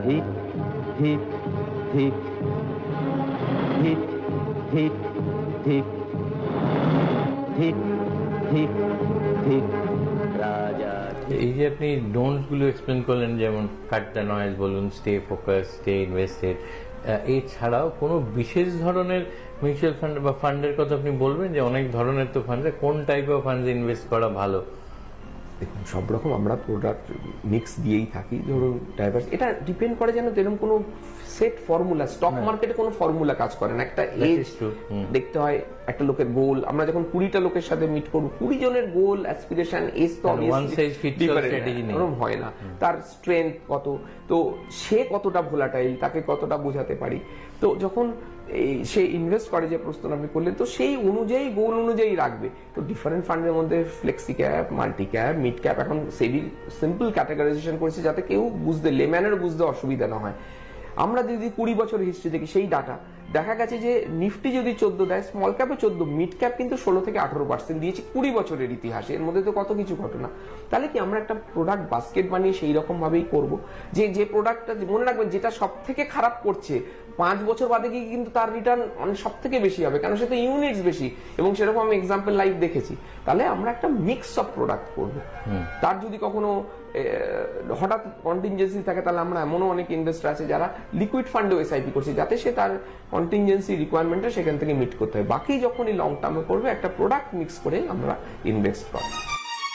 Hit hit hit hit hit hit hit hit hit রাজা। এই যে আপনি ডোন্টস গুলো এক্সপ্লেন করলেন, যেমন কাট দ্য নয়েজ বলুন, স্টে ফোকাস, স্টে ইনভেস্টেড, এছাড়াও কোনো বিশেষ ধরনের মিউচুয়াল ফান্ড বা ফান্ডের কথা আপনি বলবেন? যে অনেক ধরনের তো ফান্ডে, কোন টাইপ অফ ফান্ডে ইনভেস্ট করা ভালো? দেখুন, সব রকম আমরা প্রোডাক্ট মিক্স দিয়েই থাকি। ধরুন ডাইভার্স, এটা ডিপেন্ড করে যেন এরকম কোনো সেট ফর্মুলা, স্টক মার্কেটে কোনো ফর্মুলা কাজ করে না। একটা এজ দেখতে হয়, একটা লোকের গোল। আমরা যখন 20টা লোকের সাথে মিট করবো, 20 জনের গোল, অ্যাসপিরেশন, এজ তো ওরকম হয় না। তার স্ট্রেংথ কত, তো সে কতটা ভোলাটাইল, তাকে কতটা বোঝাতে পারি। তো যখন সে ইনভেস্ট করে, যে প্রশ্ন আপনি করলেন, তো সেই অনুযায়ী গোল অনুযায়ী রাখবে। তো ডিফারেন্ট ফান্ডের মধ্যে flexi cap, multi cap, mid cap, এখন সেবি সিম্পল ক্যাটাগরাইজেশন করেছে যাতে কেউ বুঝতে, লেম্যানের বুঝতে অসুবিধা না হয়। আমরা যদি 20 বছরের হিস্ট্রি দেখি, সেই ডাটা দেখা গেছে যে নিফটি যদি 14 দেয়, স্মল ক্যাপে 14, মিড ক্যাপ কিন্তু 16 থেকে 18% দিয়েছে 20 বছরের ইতিহাসে। এর মধ্যে তো কত কিছু ঘটনা। তাহলে কি আমরা একটা প্রোডাক্ট বাস্কেট বানিয়ে সেই রকম ভাবেই করবো, যে প্রোডাক্টটা, মনে রাখবেন, যেটা সব থেকে খারাপ করছে 5 বছর বাদে গিয়ে কিন্তু তার রিটার্ন সব থেকে বেশি হবে, কারণ সে তো ইউনিটস বেশি, এবং সেরকম আমি এক্সাম্পল লাইভ দেখেছি। তাহলে আমরা একটা মিক্স অফ প্রোডাক্ট করবো। তার যদি কখনো হঠাৎ কন্টিনজেন্সি থাকে, তাহলে আমরা এমনও অনেক ইনভেস্টর আছে যারা লিকুইড ফান্ডেও এসআইপি করছে, যাতে সে তার কন্টিনজেন্সি রিকোয়ারমেন্টটা সেখান থেকে মিট করতে হয়। বাকি যখনই লং টার্মে করবে, একটা প্রোডাক্ট মিক্স করে আমরা ইনভেস্ট করবো।